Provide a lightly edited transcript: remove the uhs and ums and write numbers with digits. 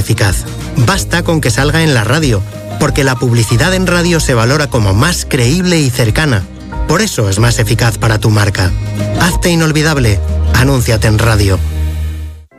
eficaz. Basta con que salga en la radio, porque la publicidad en radio se valora como más creíble y cercana. Por eso es más eficaz para tu marca. Hazte inolvidable. Anúnciate en radio.